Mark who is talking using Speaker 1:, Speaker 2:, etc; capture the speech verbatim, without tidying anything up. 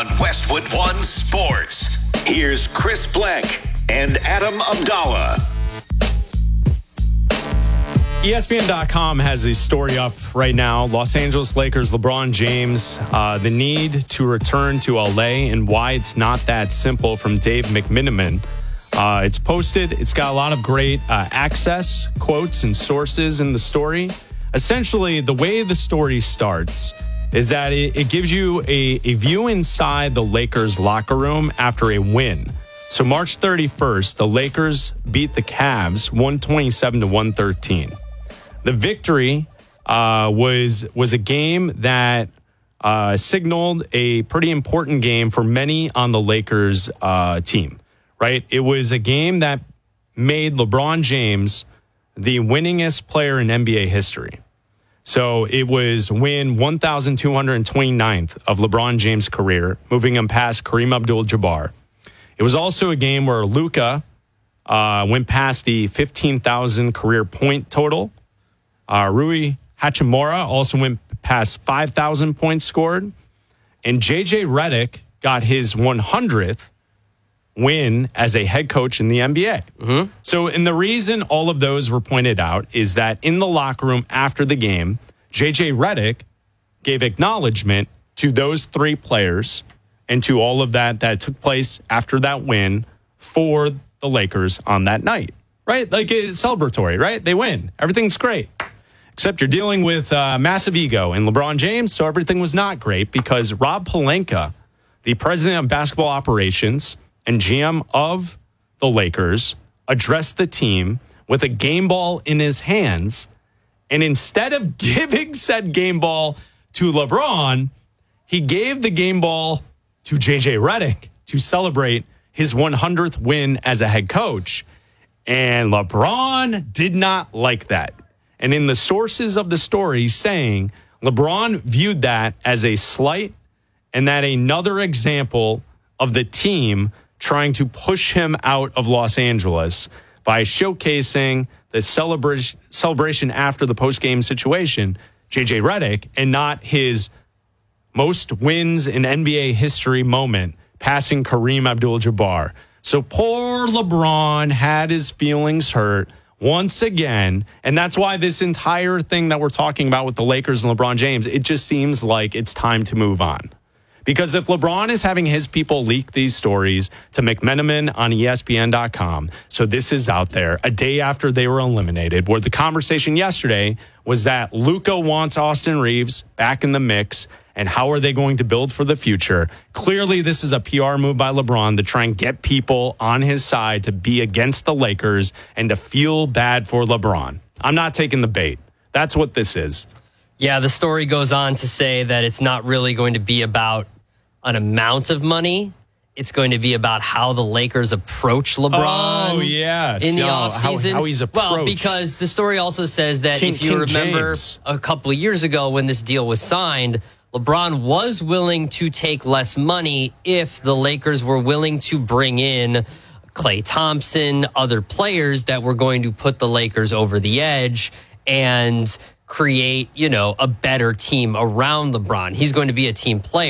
Speaker 1: On Westwood One Sports, here's Chris Fleck and Adam Abdallah.
Speaker 2: E S P N dot com has a story up right now. Los Angeles Lakers, LeBron James, uh, the need to return to L A and why it's not that simple from Dave McMenamin. Uh, it's posted. It's got a lot of great uh, access, quotes, and sources in the story. Essentially, the way the story starts is that it, it gives you a, a view inside the Lakers locker room after a win. So March thirty-first, the Lakers beat the Cavs one twenty-seven to one thirteen. The victory uh, was was a game that uh, signaled a pretty important game for many on the Lakers uh, team, right? It was a game that made LeBron James the winningest player in N B A history. So it was win one thousand two hundred twenty-ninth of LeBron James' career, moving him past Kareem Abdul-Jabbar. It was also a game where Luka uh, went past the fifteen thousand career point total. Uh, Rui Hachimura also went past five thousand points scored. And J J Redick got his one hundredth win as a head coach in the N B A. Mm-hmm. So, and the reason all of those were pointed out is that in the locker room after the game, J J Redick gave acknowledgement to those three players and to all of that that took place after that win for the Lakers on that night, right? Like it's celebratory, right? They win. Everything's great. Except you're dealing with uh, massive ego in LeBron James, so everything was not great because Rob Pelinka, the president of basketball operations and G M of the Lakers, addressed the team with a game ball in his hands. And instead of giving said game ball to LeBron, he gave the game ball to J J Redick to celebrate his one hundredth win as a head coach. And LeBron did not like that. And in the sources of the story saying LeBron viewed that as a slight and that another example of the team trying to push him out of Los Angeles by showcasing the celebration celebration after the post-game situation, J J Redick, and not his most wins in N B A history moment, passing Kareem Abdul-Jabbar. So poor LeBron had his feelings hurt once again, and that's why this entire thing that we're talking about with the Lakers and LeBron James, it just seems like it's time to move on. Because if LeBron is having his people leak these stories to McMenamin on E S P N dot com, so this is out there a day after they were eliminated, where the conversation yesterday was that Luka wants Austin Reeves back in the mix, and how are they going to build for the future? Clearly, this is a P R move by LeBron to try and get people on his side to be against the Lakers and to feel bad for LeBron. I'm not taking the bait. That's what this is.
Speaker 3: Yeah, the story goes on to say that it's not really going to be about an amount of money. It's going to be about how the Lakers approach LeBron.
Speaker 2: Oh, yes.
Speaker 3: In the
Speaker 2: oh,
Speaker 3: offseason.
Speaker 2: How, how he's approached.
Speaker 3: Well, because the story also says that
Speaker 2: King,
Speaker 3: if you
Speaker 2: King
Speaker 3: remember
Speaker 2: James.
Speaker 3: a couple of years ago when this deal was signed, LeBron was willing to take less money if the Lakers were willing to bring in Klay Thompson, other players that were going to put the Lakers over the edge and create, you know, a better team around LeBron. He's going to be a team player.